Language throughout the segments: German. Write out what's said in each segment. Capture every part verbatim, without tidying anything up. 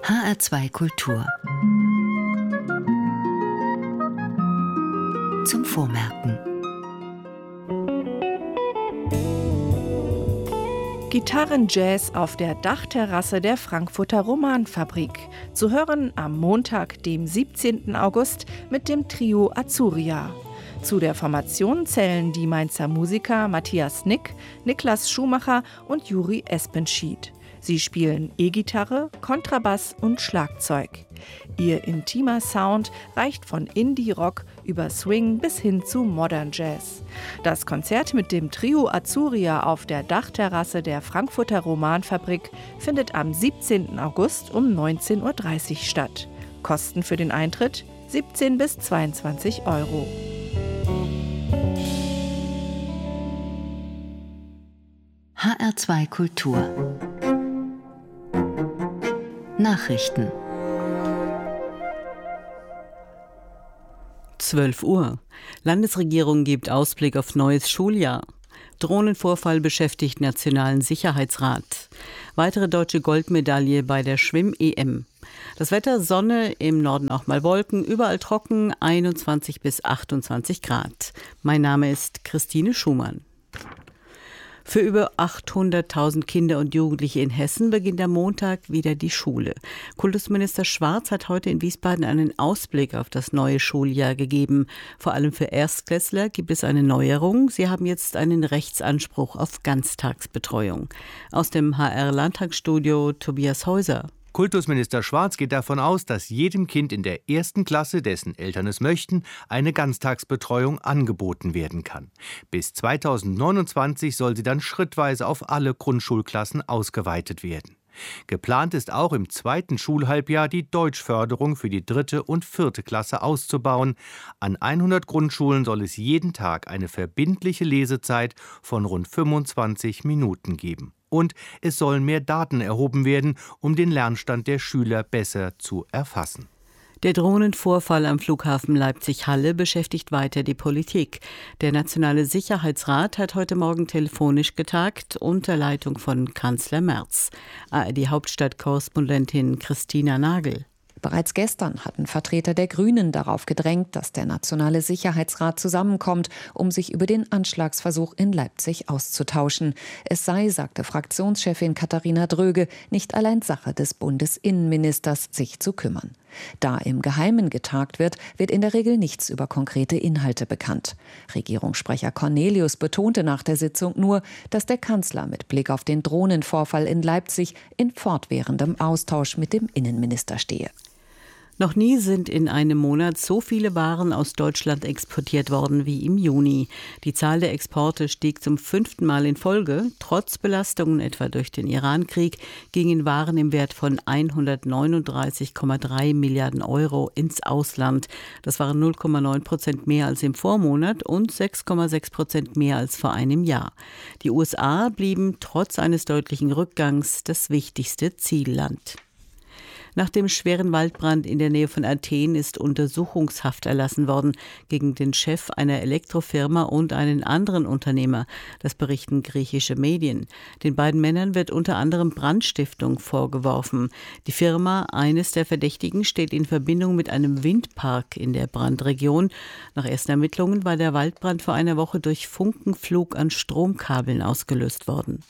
H R zwei Kultur. Zum Vormerken. Gitarrenjazz auf der Dachterrasse der Frankfurter Romanfabrik. Zu hören am Montag, dem siebzehnten August, mit dem Trio Azuria. Zu der Formation zählen die Mainzer Musiker Matthias Nick, Niklas Schumacher und Juri Espenschied. Sie spielen E-Gitarre, Kontrabass und Schlagzeug. Ihr intimer Sound reicht von Indie-Rock über Swing bis hin zu Modern Jazz. Das Konzert mit dem Trio Azuria auf der Dachterrasse der Frankfurter Romanfabrik findet am siebzehnten August um neunzehn Uhr dreißig statt. Kosten für den Eintritt siebzehn bis zweiundzwanzig Euro. H R zwei Kultur. Nachrichten. zwölf Uhr. Landesregierung gibt Ausblick auf neues Schuljahr. Drohnenvorfall beschäftigt Nationalen Sicherheitsrat. Weitere deutsche Goldmedaille bei der Schwimm-E M. Das Wetter: Sonne, im Norden auch mal Wolken, überall trocken, einundzwanzig bis achtundzwanzig Grad. Mein Name ist Christine Schumann. Für über achthunderttausend Kinder und Jugendliche in Hessen beginnt am Montag wieder die Schule. Kultusminister Schwarz hat heute in Wiesbaden einen Ausblick auf das neue Schuljahr gegeben. Vor allem für Erstklässler gibt es eine Neuerung. Sie haben jetzt einen Rechtsanspruch auf Ganztagsbetreuung. Aus dem H R-Landtagsstudio Tobias Häuser. Kultusminister Schwarz geht davon aus, dass jedem Kind in der ersten Klasse, dessen Eltern es möchten, eine Ganztagsbetreuung angeboten werden kann. Bis zweitausendneunundzwanzig soll sie dann schrittweise auf alle Grundschulklassen ausgeweitet werden. Geplant ist auch, im zweiten Schulhalbjahr die Deutschförderung für die dritte und vierte Klasse auszubauen. An hundert Grundschulen soll es jeden Tag eine verbindliche Lesezeit von rund fünfundzwanzig Minuten geben. Und es sollen mehr Daten erhoben werden, um den Lernstand der Schüler besser zu erfassen. Der Drohnenvorfall am Flughafen Leipzig-Halle beschäftigt weiter die Politik. Der Nationale Sicherheitsrat hat heute Morgen telefonisch getagt, unter Leitung von Kanzler Merz. A R D-Hauptstadtkorrespondentin Christina Nagel. Bereits gestern hatten Vertreter der Grünen darauf gedrängt, dass der Nationale Sicherheitsrat zusammenkommt, um sich über den Anschlagsversuch in Leipzig auszutauschen. Es sei, sagte Fraktionschefin Katharina Dröge, nicht allein Sache des Bundesinnenministers, sich zu kümmern. Da im Geheimen getagt wird, wird in der Regel nichts über konkrete Inhalte bekannt. Regierungssprecher Cornelius betonte nach der Sitzung nur, dass der Kanzler mit Blick auf den Drohnenvorfall in Leipzig in fortwährendem Austausch mit dem Innenminister stehe. Noch nie sind in einem Monat so viele Waren aus Deutschland exportiert worden wie im Juni. Die Zahl der Exporte stieg zum fünften Mal in Folge. Trotz Belastungen etwa durch den Iran-Krieg gingen Waren im Wert von hundertneununddreißig Komma drei Milliarden Euro ins Ausland. Das waren null Komma neun Prozent mehr als im Vormonat und sechs Komma sechs Prozent mehr als vor einem Jahr. Die U S A blieben trotz eines deutlichen Rückgangs das wichtigste Zielland. Nach dem schweren Waldbrand in der Nähe von Athen ist Untersuchungshaft erlassen worden gegen den Chef einer Elektrofirma und einen anderen Unternehmer. Das berichten griechische Medien. Den beiden Männern wird unter anderem Brandstiftung vorgeworfen. Die Firma, eines der Verdächtigen, steht in Verbindung mit einem Windpark in der Brandregion. Nach ersten Ermittlungen war der Waldbrand vor einer Woche durch Funkenflug an Stromkabeln ausgelöst worden.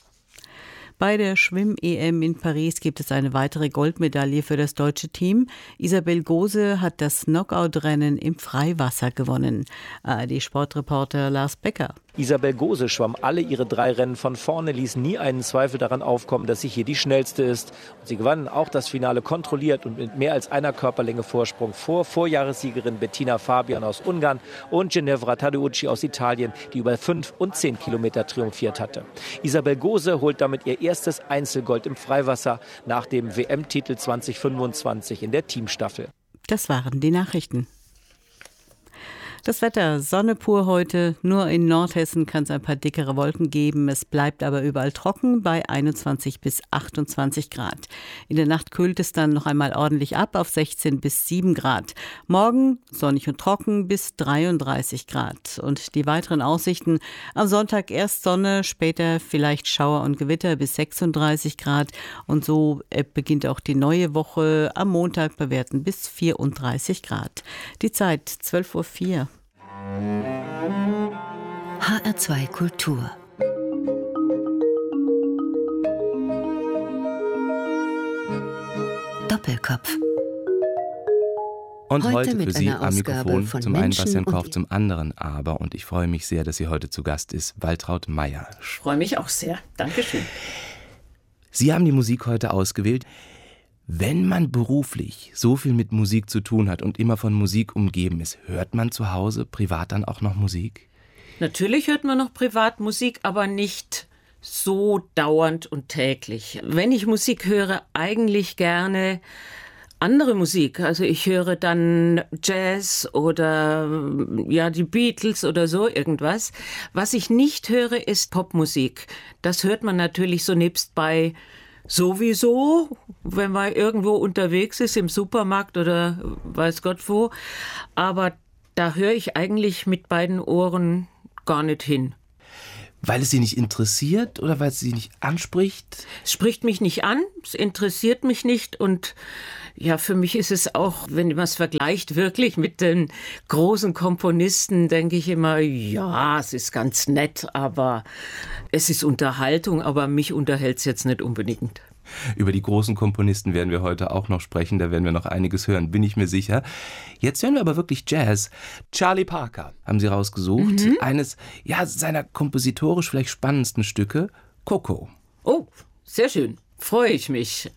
Bei der Schwimm-E M in Paris gibt es eine weitere Goldmedaille für das deutsche Team. Isabel Gose hat das Knockout-Rennen im Freiwasser gewonnen. A R D-Sportreporter Lars Becker. Isabel Gose schwamm alle ihre drei Rennen von vorne, ließ nie einen Zweifel daran aufkommen, dass sie hier die schnellste ist. Und sie gewann auch das Finale kontrolliert und mit mehr als einer Körperlänge Vorsprung vor Vorjahressiegerin Bettina Fabian aus Ungarn und Ginevra Tadeucci aus Italien, die über fünf und zehn Kilometer triumphiert hatte. Isabel Gose holt damit ihr erstes Einzelgold im Freiwasser nach dem W M-Titel zwanzig fünfundzwanzig in der Teamstaffel. Das waren die Nachrichten. Das Wetter, Sonne pur heute. Nur in Nordhessen kann es ein paar dickere Wolken geben. Es bleibt aber überall trocken bei einundzwanzig bis achtundzwanzig Grad. In der Nacht kühlt es dann noch einmal ordentlich ab auf sechzehn bis sieben Grad. Morgen sonnig und trocken bis dreiunddreißig Grad. Und die weiteren Aussichten: am Sonntag erst Sonne, später vielleicht Schauer und Gewitter bis sechsunddreißig Grad. Und so beginnt auch die neue Woche. Am Montag bewerten bis vierunddreißig Grad. Die Zeit zwölf Uhr vier. H R zwei Kultur. Doppelkopf. Und Heute heute, mit für Sie einer am Ausgabe Mikrofon von zum einen Menschen Bastian und Korf, Li- zum anderen aber, und ich freue mich sehr, dass sie heute zu Gast ist, Waltraud Meier. Ich freue mich auch sehr. Dankeschön. Sie haben die Musik heute ausgewählt. Wenn man beruflich so viel mit Musik zu tun hat und immer von Musik umgeben ist, hört man zu Hause privat dann auch noch Musik? Natürlich hört man noch privat Musik, aber nicht so dauernd und täglich. Wenn ich Musik höre, eigentlich gerne andere Musik. Also ich höre dann Jazz oder ja die Beatles oder so irgendwas. Was ich nicht höre, ist Popmusik. Das hört man natürlich so nebstbei sowieso, wenn man irgendwo unterwegs ist, im Supermarkt oder weiß Gott wo. Aber da höre ich eigentlich mit beiden Ohren gar nicht hin. Weil es Sie nicht interessiert oder weil es Sie nicht anspricht? Es spricht mich nicht an, es interessiert mich nicht und ja, für mich ist es auch, wenn man es vergleicht wirklich mit den großen Komponisten, denke ich immer, ja, es ist ganz nett, aber es ist Unterhaltung, aber mich unterhält es jetzt nicht unbedingt. Über die großen Komponisten werden wir heute auch noch sprechen, da werden wir noch einiges hören, bin ich mir sicher. Jetzt hören wir aber wirklich Jazz. Charlie Parker haben Sie rausgesucht, mhm. eines ja, seiner kompositorisch vielleicht spannendsten Stücke, Coco. Oh, sehr schön. Freue ich mich.